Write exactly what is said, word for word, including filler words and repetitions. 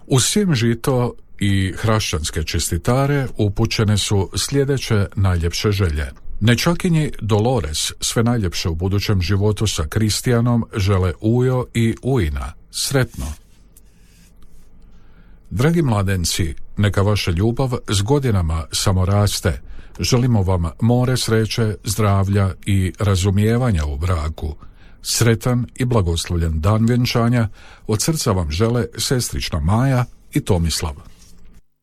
U svim žito i hrašćanske čestitare upućene su sljedeće najljepše želje. Nečakinji Dolores sve najljepše u budućem životu sa Kristijanom žele Ujo i Ujina. Sretno! Dragi mladenci, neka vaša ljubav s godinama samo raste. Želimo vam more sreće, zdravlja i razumijevanja u braku. Sretan i blagoslovljen dan vjenčanja od srca vam žele sestrična Maja i Tomislav.